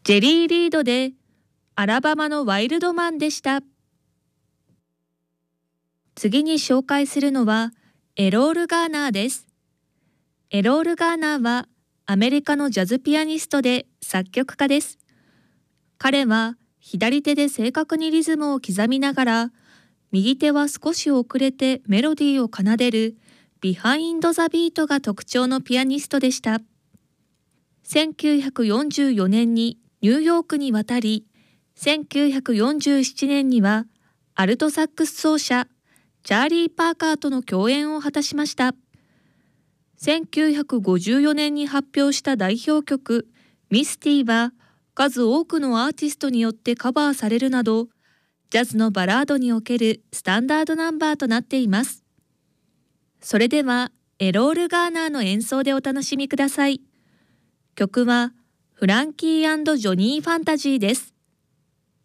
ジェリー・リードでアラバマのワイルドマンでした。次に紹介するのはエロール・ガーナーです。エロール・ガーナーはアメリカのジャズピアニストで作曲家です。彼は左手で正確にリズムを刻みながら、右手は少し遅れてメロディーを奏でるビハインド・ザ・ビートが特徴のピアニストでした。1944年にニューヨークに渡り、1947年にはアルトサックス奏者チャーリー・パーカーとの共演を果たしました。1954年に発表した代表曲ミスティは数多くのアーティストによってカバーされるなど、ジャズのバラードにおけるスタンダードナンバーとなっています。それではエロール・ガーナーの演奏でお楽しみください。曲はフランキー&ジョニー・ファンタジーです。